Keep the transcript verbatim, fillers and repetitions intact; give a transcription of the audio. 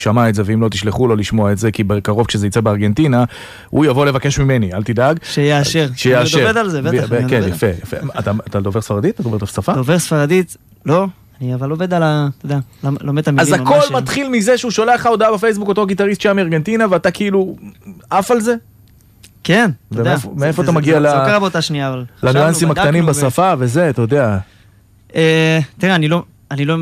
שמע את זה, ואם לא תשלחו לו לשמוע את זה, כי בקרוב כשזה יצא בארגנטינה, הוא יבוא לבקש ממני, אל תדאג. שיאשר. שיאשר. אני עובד על זה, בטח. כן, יפה, יפה. אתה דובר ספרדית? אתה דובר את השפה? דובר ספרדית, לא. אני אבל עובד על ה... אתה יודע, לומד את המילים. אז הכל מתחיל מזה שהוא שולח לך הודעה בפייסבוק, אותו גיטריסט שם מארגנטינה, ואתה כאילו עף על זה? כן, אתה יודע. מאיפה אתה מגיע ל... זה לא קרה באותה שנייה, אבל... לניואנסים הקטנים בשפה וזה, אתה יודע. תראה, אני לא...